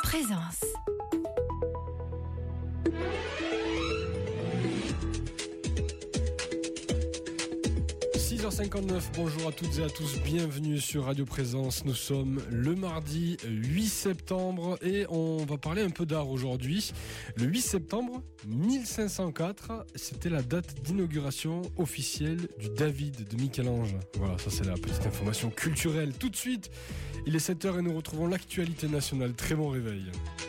Présence. – 6h59, bonjour à toutes et à tous, bienvenue sur Radio Présence. Nous sommes le mardi 8 septembre et on va parler un peu d'art aujourd'hui. Le 8 septembre 1504, c'était la date d'inauguration officielle du David de Michel-Ange. Voilà, ça c'est la petite information culturelle. Tout de suite, il est 7h et nous retrouvons l'actualité nationale. Très bon réveil.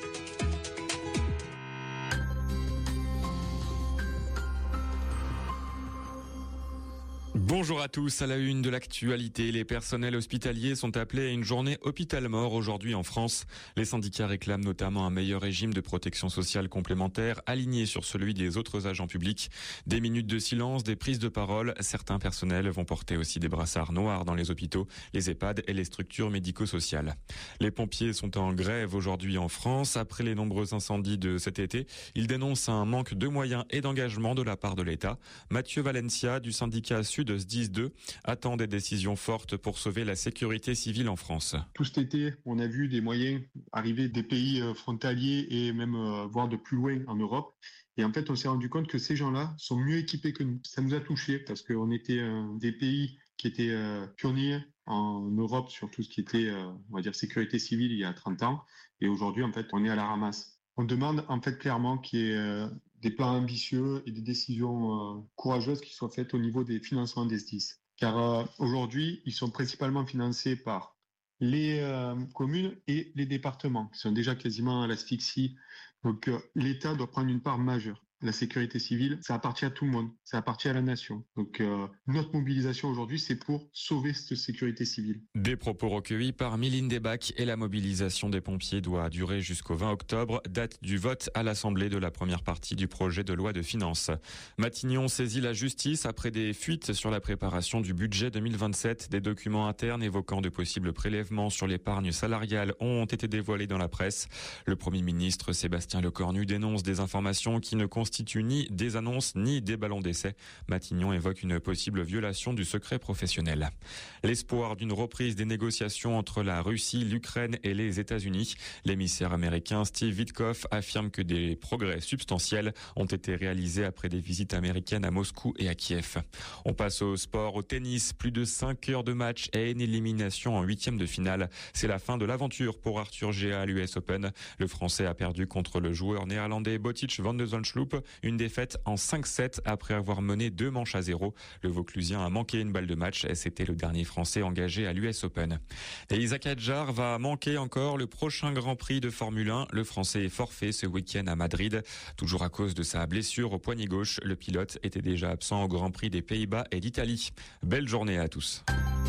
Bonjour à tous, à la une de l'actualité, les personnels hospitaliers sont appelés à une journée hôpital mort aujourd'hui en France. Les syndicats réclament notamment un meilleur régime de protection sociale complémentaire aligné sur celui des autres agents publics. Des minutes de silence, des prises de parole, certains personnels vont porter aussi des brassards noirs dans les hôpitaux, les EHPAD et les structures médico-sociales. Les pompiers sont en grève aujourd'hui en France. Après les nombreux incendies de cet été, ils dénoncent un manque de moyens et d'engagement de la part de l'État. Mathieu Valencia du syndicat Sud SDIS2 attend des décisions fortes pour sauver la sécurité civile en France. Tout cet été, on a vu des moyens arriver des pays frontaliers et même voire de plus loin en Europe. Et en fait, on s'est rendu compte que ces gens-là sont mieux équipés que nous. Ça nous a touchés parce qu'on était des pays qui étaient pionniers en Europe sur tout ce qui était, on va dire, sécurité civile il y a 30 ans. Et aujourd'hui, en fait, on est à la ramasse. On demande en fait clairement qu'il y ait des plans ambitieux et des décisions courageuses qui soient faites au niveau des financements des SDIS. Car aujourd'hui, ils sont principalement financés par les communes et les départements, qui sont déjà quasiment à l'asphyxie. Donc l'État doit prendre une part majeure. La sécurité civile, ça appartient à tout le monde, ça appartient à la nation. Donc notre mobilisation aujourd'hui, c'est pour sauver cette sécurité civile. Des propos recueillis par Mylène Debac et la mobilisation des pompiers doit durer jusqu'au 20 octobre, date du vote à l'Assemblée de la première partie du projet de loi de finances. Matignon saisit la justice après des fuites sur la préparation du budget 2027. Des documents internes évoquant de possibles prélèvements sur l'épargne salariale ont été dévoilés dans la presse. Le Premier ministre Sébastien Lecornu dénonce des informations qui ne constituent ni des annonces ni des ballons d'essai. Matignon évoque une possible violation du secret professionnel. L'espoir d'une reprise des négociations entre la Russie, l'Ukraine et les États-Unis. L'émissaire américain Steve Witkoff affirme que des progrès substantiels ont été réalisés après des visites américaines à Moscou et à Kiev. On passe au sport, au tennis. Plus de 5 heures de match et une élimination en 8e de finale. C'est la fin de l'aventure pour Arthur Gea à l'US Open. Le Français a perdu contre le joueur néerlandais Botic van de Zandschulp. Une défaite en 5-7 après avoir mené 2 manches à 0. Le Vauclusien a manqué une balle de match et c'était le dernier Français engagé à l'US Open. Et Isaac Hadjar va manquer encore le prochain Grand Prix de Formule 1. Le Français est forfait ce week-end à Madrid. Toujours à cause de sa blessure au poignet gauche, le pilote était déjà absent au Grand Prix des Pays-Bas et d'Italie. Belle journée à tous.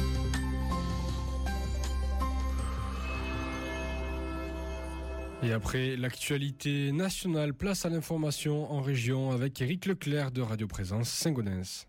Et après l'actualité nationale, place à l'information en région avec Éric Leclerc de Radio Présence Saint-Gaudens.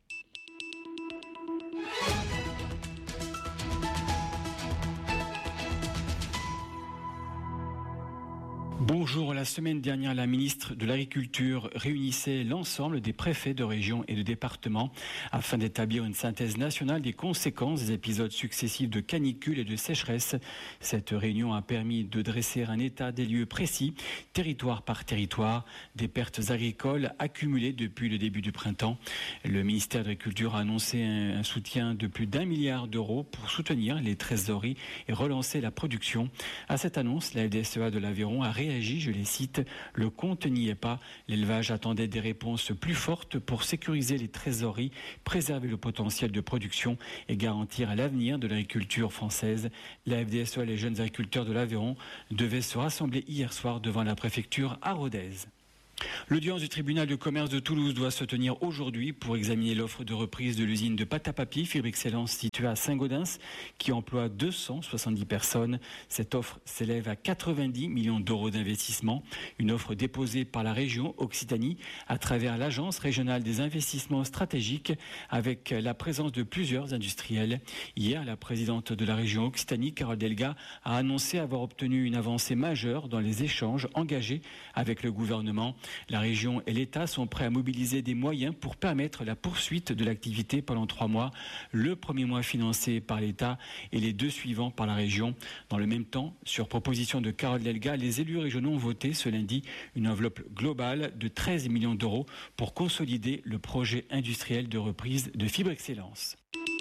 Bonjour, la semaine dernière, la ministre de l'Agriculture réunissait l'ensemble des préfets de région et de département afin d'établir une synthèse nationale des conséquences des épisodes successifs de canicule et de sécheresse. Cette réunion a permis de dresser un état des lieux précis, territoire par territoire, des pertes agricoles accumulées depuis le début du printemps. Le ministère de l'Agriculture a annoncé un soutien de plus d'1 milliard d'euros pour soutenir les trésoreries et relancer la production. À cette annonce, la FDSEA de l'Aveyron a réagi, je les cite, « Le compte n'y est pas. L'élevage attendait des réponses plus fortes pour sécuriser les trésoreries, préserver le potentiel de production et garantir l'avenir de l'agriculture française. » La FDSEA, les jeunes agriculteurs de l'Aveyron, devaient se rassembler hier soir devant la préfecture à Rodez. L'audience du tribunal de commerce de Toulouse doit se tenir aujourd'hui pour examiner l'offre de reprise de l'usine de pâte à papier Fibre Excellence située à Saint-Gaudens qui emploie 270 personnes. Cette offre s'élève à 90 millions d'euros d'investissement. Une offre déposée par la région Occitanie à travers l'Agence régionale des investissements stratégiques avec la présence de plusieurs industriels. Hier, la présidente de la région Occitanie, Carole Delga, a annoncé avoir obtenu une avancée majeure dans les échanges engagés avec le gouvernement. La région et l'État sont prêts à mobiliser des moyens pour permettre la poursuite de l'activité pendant 3 mois. Le premier mois financé par l'État et les 2 suivants par la région. Dans le même temps, sur proposition de Carole Delga, les élus régionaux ont voté ce lundi une enveloppe globale de 13 millions d'euros pour consolider le projet industriel de reprise de Fibre Excellence.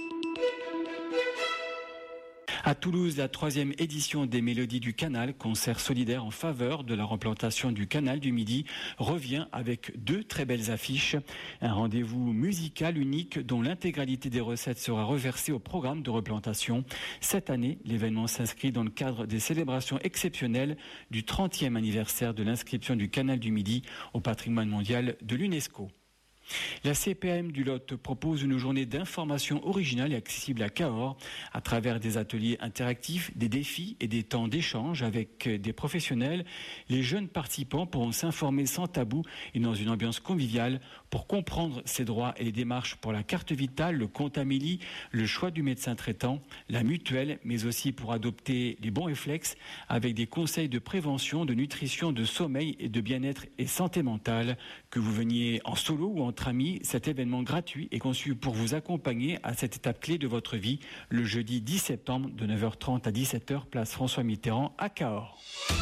À Toulouse, la 3e édition des Mélodies du Canal, concert solidaire en faveur de la replantation du canal du Midi, revient avec 2 très belles affiches. Un rendez-vous musical unique dont l'intégralité des recettes sera reversée au programme de replantation. Cette année, l'événement s'inscrit dans le cadre des célébrations exceptionnelles du 30e anniversaire de l'inscription du canal du Midi au patrimoine mondial de l'UNESCO. La CPAM du Lot propose une journée d'information originale et accessible à Cahors à travers des ateliers interactifs, des défis et des temps d'échange avec des professionnels. Les jeunes participants pourront s'informer sans tabou et dans une ambiance conviviale pour comprendre ses droits et les démarches pour la carte vitale, le compte Amélie, le choix du médecin traitant, la mutuelle, mais aussi pour adopter les bons réflexes avec des conseils de prévention, de nutrition, de sommeil et de bien-être et santé mentale. Que vous veniez en solo ou entre amis, cet événement gratuit est conçu pour vous accompagner à cette étape clé de votre vie, le jeudi 10 septembre de 9h30 à 17h, place François Mitterrand à Cahors.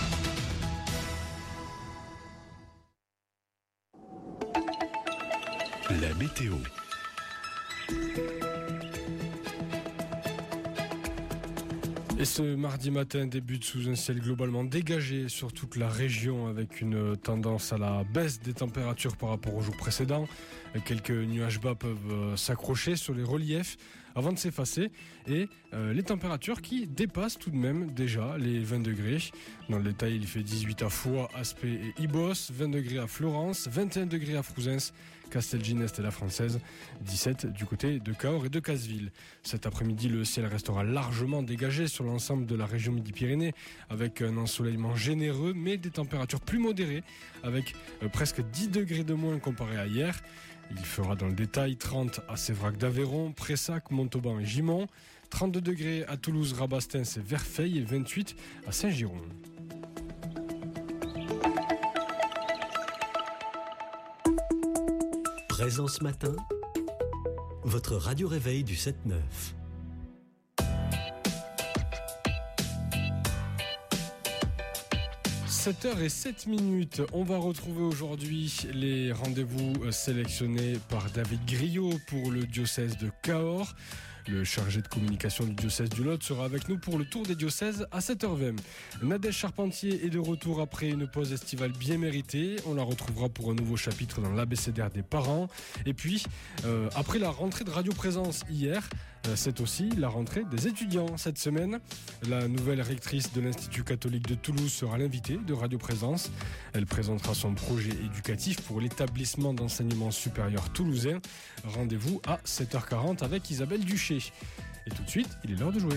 La météo. Et ce mardi matin débute sous un ciel globalement dégagé sur toute la région avec une tendance à la baisse des températures par rapport aux jours précédents. Quelques nuages bas peuvent s'accrocher sur les reliefs avant de s'effacer et les températures qui dépassent tout de même déjà les 20 degrés. Dans le détail, il fait 18 à Foix, Aspet et Ibos, 20 degrés à Florence, 21 degrés à Frouzens, Castelginest et la Française, 17 du côté de Cahors et de Casseville. Cet après-midi, le ciel restera largement dégagé sur l'ensemble de la région Midi-Pyrénées avec un ensoleillement généreux mais des températures plus modérées avec presque 10 degrés de moins comparé à hier. Il fera dans le détail 30 à Sévrac d'Aveyron, Pressac, Montauban et Gimont, 32 degrés à Toulouse, Rabastens et Verfeil et 28 à Saint-Giron. Présence matin, votre radio réveil du 7-9. 7h07, on va retrouver aujourd'hui les rendez-vous sélectionnés par David Griot pour le diocèse de Cahors. Le chargé de communication du diocèse du Lot sera avec nous pour le tour des diocèses à 7h20. Nadège Charpentier est de retour après une pause estivale bien méritée. On la retrouvera pour un nouveau chapitre dans l'abécédaire des parents. Et puis, après la rentrée de Radio Présence hier, c'est aussi la rentrée des étudiants cette semaine. La nouvelle rectrice de l'Institut catholique de Toulouse sera l'invitée de Radio Présence. Elle présentera son projet éducatif pour l'établissement d'enseignement supérieur toulousain. Rendez-vous à 7h40 avec Isabelle Duché. Et tout de suite, il est l'heure de jouer.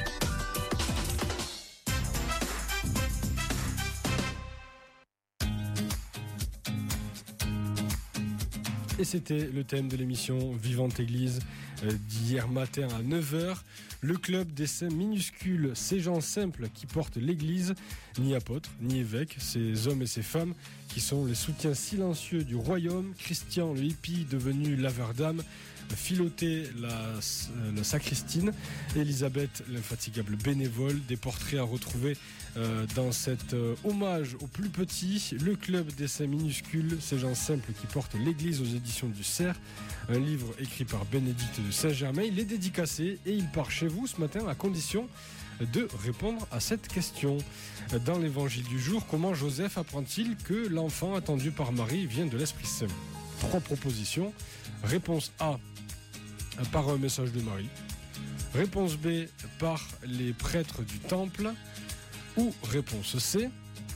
Et c'était le thème de l'émission Vivante Église d'hier matin à 9h. Le club des saints minuscules, ces gens simples qui portent l'église, ni apôtres, ni évêques, ces hommes et ces femmes qui sont les soutiens silencieux du royaume. Christian, le hippie devenu laveur d'âme, Philothée, la sacristine, Elisabeth, l'infatigable bénévole, des portraits à retrouver dans cet hommage aux plus petits, le club des saints minuscules, ces gens simples qui portent l'église aux éditions du Cerf, un livre écrit par Bénédicte de Saint-Germain. Il est dédicacé et il part chez vous ce matin à condition de répondre à cette question. Dans l'évangile du jour, comment Joseph apprend-il que l'enfant attendu par Marie vient de l'Esprit Saint ? 3 propositions. Réponse A, par un message de Marie. Réponse B, par les prêtres du temple. Ou réponse C,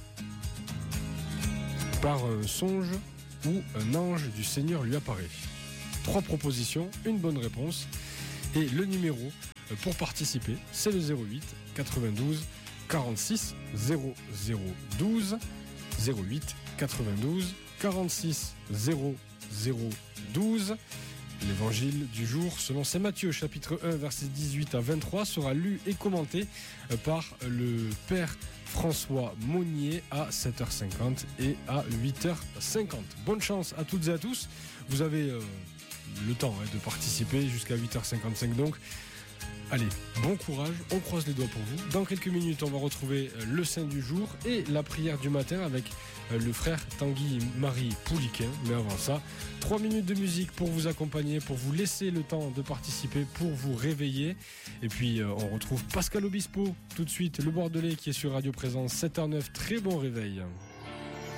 par un songe où un ange du Seigneur lui apparaît. 3 propositions, une bonne réponse. Et le numéro pour participer, c'est le 08 92 46 00 12. 08 92 46 00 12. L'évangile du jour, selon saint Matthieu, chapitre 1, versets 18 à 23, sera lu et commenté par le père François Monnier à 7h50 et à 8h50. Bonne chance à toutes et à tous. Vous avez le temps de participer jusqu'à 8h55 donc. Allez, bon courage, on croise les doigts pour vous. Dans quelques minutes, on va retrouver le saint du jour et la prière du matin avec le frère Tanguy-Marie Pouliquin. Mais avant ça, 3 minutes de musique pour vous accompagner, pour vous laisser le temps de participer, pour vous réveiller. Et puis, on retrouve Pascal Obispo tout de suite, le Bordelais qui est sur Radio Présence 7h09. Très bon réveil.